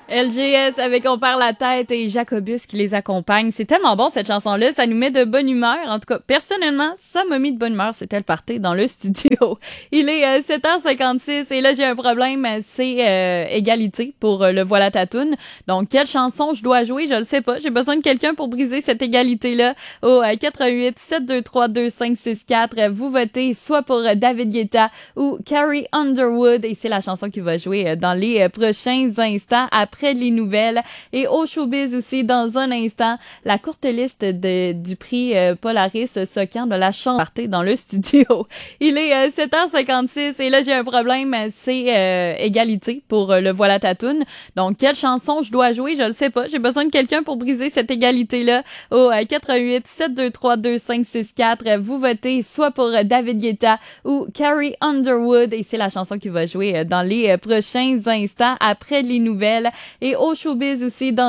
LGS avec On perd la tête et Jacobus qui les accompagne. C'est tellement bon cette chanson-là, ça nous met de bonne humeur. En tout cas, personnellement, ça m'a mis de bonne humeur. C'était le party dans le studio. Il est 7h56 et là j'ai un problème, c'est égalité pour le Voilà ta toune. Donc quelle chanson je dois jouer, je le sais pas. J'ai besoin de quelqu'un pour briser cette égalité-là au 88 723 2564. Vous votez soit pour David Guetta ou Carrie Underwood et c'est la chanson qui va jouer dans les prochains instants après les nouvelles. Et au showbiz aussi, dans un instant, la courte liste du prix Polaris Socan de la chanson party dans le studio. Il est 7h56 et là j'ai un problème, c'est égalité pour le Voilà ta toune. Donc quelle chanson je dois jouer, je le sais pas. J'ai besoin de quelqu'un pour briser cette égalité-là au 88 723 2564. Vous votez soit pour David Guetta ou Carrie Underwood et c'est la chanson qui va jouer dans les prochains instants après les nouvelles. Et au showbiz aussi, dans